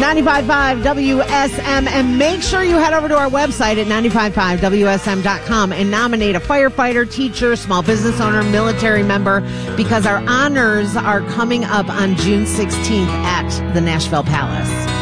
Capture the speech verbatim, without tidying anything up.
ninety-five point five W S M, and make sure you head over to our website at ninety-five point five W S M dot com and nominate a firefighter, teacher, small business owner, military member, because our honors are coming up on June sixteenth at the Nashville Palace.